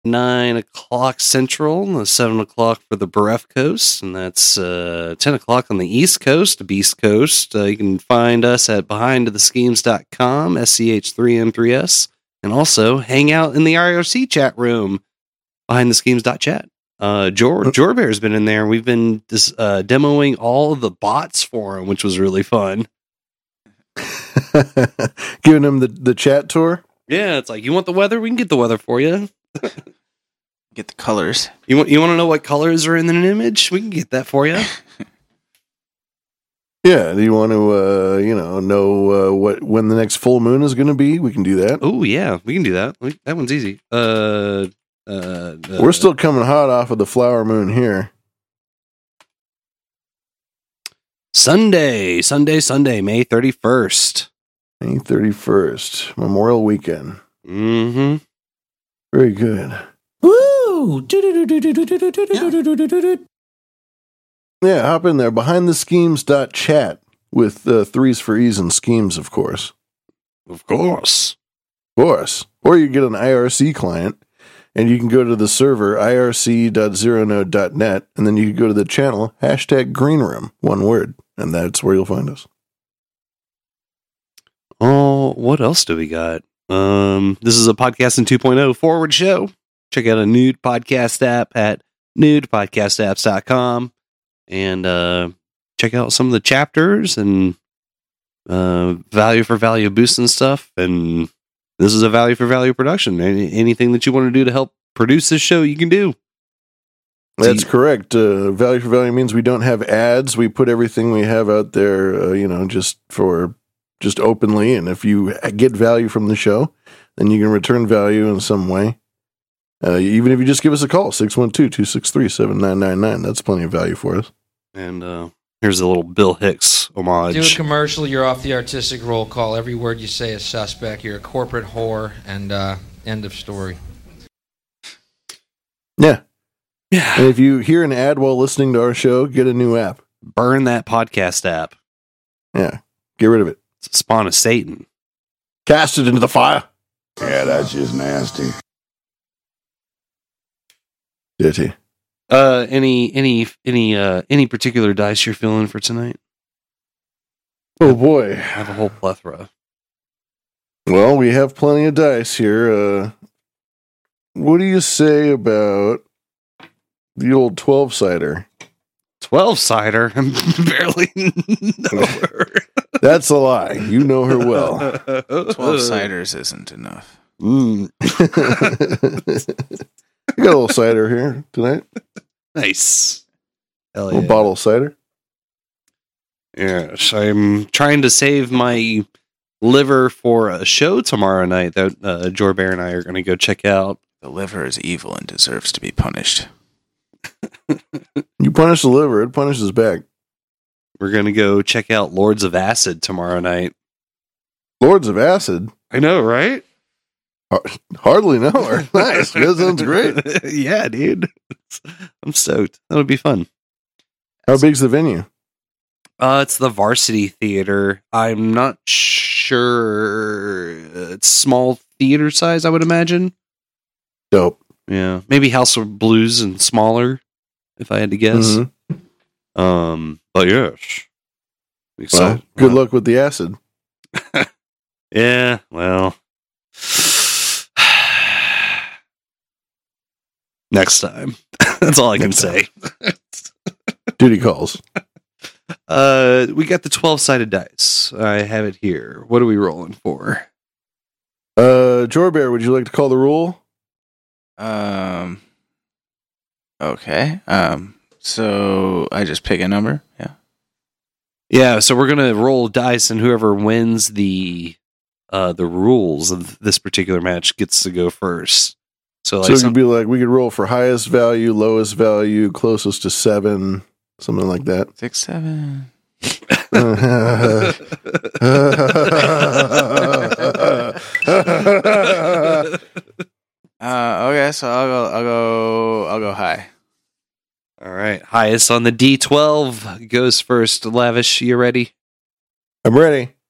9 o'clock Central, 7 o'clock for the Bereft Coast, and that's 10 o'clock on the East Coast, Beast Coast. You can find us at behindtheschemes.com, SCH3M3S, and also hang out in the IRC chat room, behindtheschemes.chat. Jorbear's been in there. We've been demoing all of the bots for him, which was really fun. Giving him the chat tour? Yeah, it's like, you want the weather? We can get the weather for you. Get the colors. You want to know what colors are in an image? We can get that for you. Yeah. Do you want to know when the next full moon is going to be? We can do that. Oh yeah, we can do that. That one's easy. We're still coming hot off of the flower moon here. Sunday, May 31st. May 31st, Memorial Weekend. Mm-hmm. Very good. Woo! Yeah, hop in there. Behindtheschemes.chat with threes for ease and schemes, of course. Of course. Of course. Or you get an IRC client, and you can go to the server, irc.zeronode.net, and then you can go to the channel, #greenroom, one word, and that's where you'll find us. Oh, what else do we got? This is a Podcasting 2.0 forward show. Check out a nude podcast app at nudepodcastapps.com and check out some of the chapters and value for value boosts and stuff. And this is a value for value production. Anything that you want to do to help produce this show, you can do. That's correct. Value for value means we don't have ads. We put everything we have out there, just openly. And if you get value from the show, then you can return value in some way. Even if you just give us a call, 612-263-7999. That's plenty of value for us. And here's a little Bill Hicks homage. Do a commercial, you're off the artistic roll call. Every word you say is suspect. You're a corporate whore, and end of story. Yeah. Yeah. And if you hear an ad while listening to our show, get a new app. Burn that podcast app. Yeah. Get rid of it. It's a spawn of Satan. Cast it into the fire. Yeah, that's just nasty. Dirty. Any particular dice you're feeling for tonight? Oh boy. I have a whole plethora. Well, we have plenty of dice here. What do you say about the old 12-sider? 12-sider? I barely know her. That's a lie. You know her well. 12-ciders isn't enough. I got a little cider here tonight. Nice. Hell A little yeah. bottle of cider. Yes, I'm trying to save my liver for a show tomorrow night that Jorbear and I are going to go check out. The liver is evil and deserves to be punished. You punish the liver, it punishes back. We're going to go check out Lords of Acid tomorrow night. Lords of Acid? I know, right? Hardly know her. Nice. That sounds great. Yeah, dude. I'm stoked. That would be fun. How big's the venue? It's the Varsity Theater. I'm not sure. It's small theater size, I would imagine. Dope. Yeah. Maybe House of Blues and smaller, if I had to guess. Mm-hmm. But yes. Well, good luck with the acid. Yeah, well. Next time. That's all I can say. Duty calls. We got the 12-sided dice. I have it here. What are we rolling for? Jorbear, would you like to call the rule? Okay. So I just pick a number. Yeah. Yeah, so we're gonna roll dice, and whoever wins the rules of this particular match gets to go first. So it could be like we could roll for highest value, lowest value, closest to 7, something like that. 6, 7. Okay, so I'll go high. All right, highest on the D12 goes first. Lavish, you ready? I'm ready.